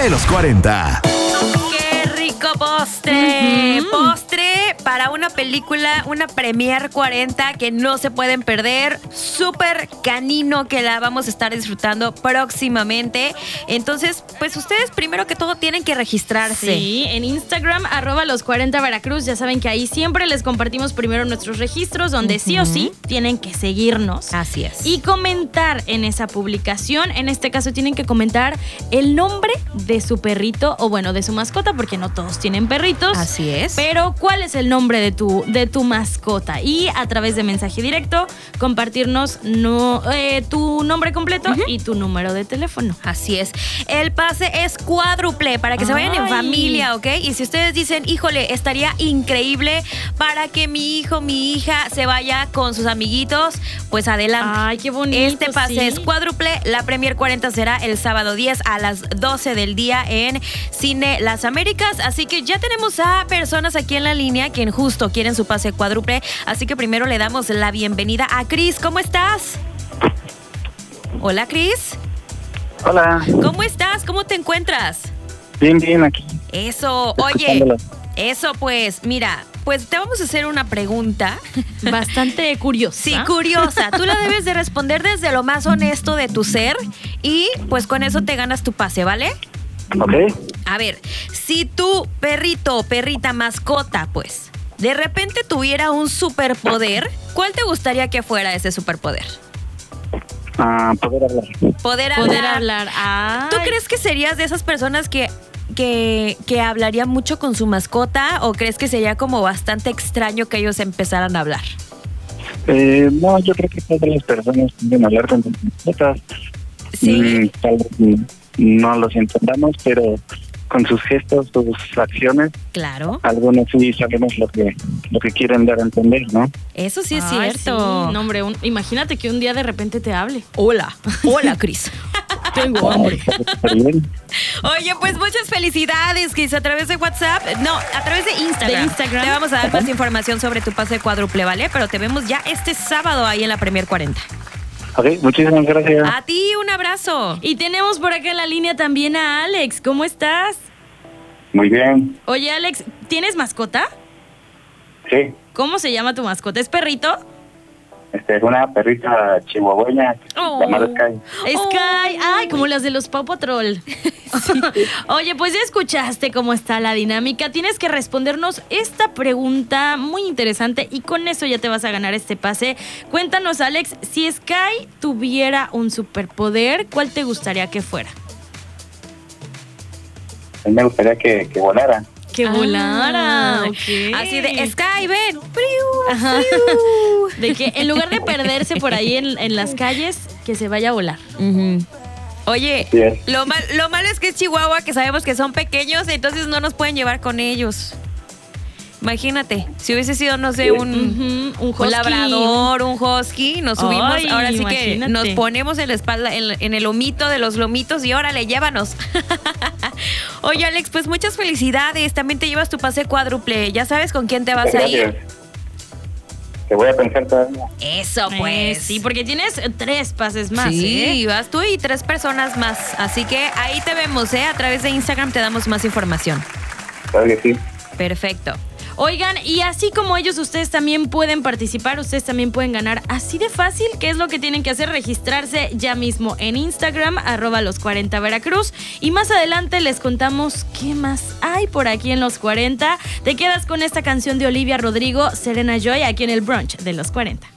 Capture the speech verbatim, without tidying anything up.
de los cuarenta. ¡Qué rico postre! Uh-huh. Postre para una película, una Premier cuarenta que no se pueden perder. Súper canino que la vamos a estar disfrutando próximamente. Entonces, pues ustedes primero que todo tienen que registrarse. Sí, en Instagram, arroba los cuarenta Veracruz. Ya saben que ahí siempre les compartimos primero nuestros registros, donde uh-huh. sí o sí tienen que seguirnos. Así es. Y comentar en esa publicación. En este caso tienen que comentar el nombre de su perrito, o bueno, de su mascota, porque no todos tienen perritos. Así es. Pero ¿cuál es el nombre de tu, de tu mascota? Y a través de mensaje directo, compartirnos no, eh, tu nombre completo uh-huh. y tu número de teléfono. Así es. El pase es cuádruple para que Ay. se vayan en familia, ¿ok? Y si ustedes dicen, híjole, estaría increíble para que mi hijo, mi hija se vaya con sus amiguitos, pues adelante. Ay, qué bonito. Este pase sí. es cuádruple. La Premier cuarenta será el sábado diez a las doce del día en Cine Las Américas. Así que ya tenemos a personas aquí en la línea quien justo quieren su pase cuádruple. Así que primero le damos la bienvenida a Cris. ¿Cómo estás? Hola, Cris. Hola. ¿Cómo estás? ¿Cómo te encuentras? Bien, bien, aquí. Eso, oye, eso pues, mira, pues te vamos a hacer una pregunta. Bastante curiosa. Sí, curiosa. Tú la debes de responder desde lo más honesto de tu ser y pues con eso te ganas tu pase, ¿vale? Ok. A ver, si tu perrito o perrita mascota, pues, de repente tuviera un superpoder, ¿cuál te gustaría que fuera ese superpoder? Ah, poder hablar. Poder hablar. Poder hablar. Ay. ¿Tú crees que serías de esas personas que, que, que hablaría mucho con su mascota o crees que sería como bastante extraño que ellos empezaran a hablar? Eh, no, yo creo que todas las personas pueden hablar con sus mascotas. Sí. Mm, tal vez no los entendamos, pero con sus gestos, sus acciones. Claro. Algunos sí sabemos lo que lo que quieren dar a entender, ¿no? Eso sí es Ay, cierto. Sí. No, hombre, un, imagínate que un día de repente te hable. Hola. Hola, Cris. Tengo hambre. Oye, pues muchas felicidades, Cris, a través de WhatsApp. No, a través de Instagram. De Instagram. Te vamos a dar más información sobre tu pase cuádruple, ¿vale? Pero te vemos ya este sábado ahí en la Premier cuarenta. Ok, muchísimas gracias. A ti, un abrazo. Y tenemos por acá en la línea también a Alex. ¿Cómo estás? Muy bien. Oye, Alex, ¿tienes mascota? Sí. ¿Cómo se llama tu mascota? ¿Es perrito? Este, es una perrita chihuahueña Oh. llamada Sky. Sky, ay, como las de los Paw Patrol. Sí. Oye, pues ya escuchaste cómo está la dinámica. Tienes que respondernos esta pregunta muy interesante y con eso ya te vas a ganar este pase. Cuéntanos, Alex, si Sky tuviera un superpoder, ¿cuál te gustaría que fuera? A mí me gustaría que, que volara. Que volara. Ah, okay. Así de, Sky, ven. Ajá. De que en lugar de perderse por ahí en, en las calles, que se vaya a volar. Uh-huh. Oye, Sí es. lo, mal, lo malo es que es Chihuahua, que sabemos que son pequeños, entonces no nos pueden llevar con ellos. Imagínate, si hubiese sido, no sé, un, uh-huh, un, un labrador, un husky, nos subimos, Ay, ahora sí imagínate. que nos ponemos en la espalda, en, en el lomito de los lomitos y órale, llévanos. Oye, Alex, pues muchas felicidades, también te llevas tu pase cuádruple, ¿ya sabes con quién te vas Gracias. a ir? Te voy a pensar todavía. Eso pues. Eh, sí, porque tienes tres pases más, Sí, ¿eh? vas tú y tres personas más, así que ahí te vemos, ¿eh? A través de Instagram te damos más información. Claro que sí. Perfecto. Oigan, y así como ellos, ustedes también pueden participar, ustedes también pueden ganar así de fácil. ¿Qué es lo que tienen que hacer? Registrarse ya mismo en Instagram, arroba los cuarenta Veracruz. Y más adelante les contamos qué más hay por aquí en los cuarenta. Te quedas con esta canción de Olivia Rodrigo, Serena Joy, aquí en el brunch de los cuarenta.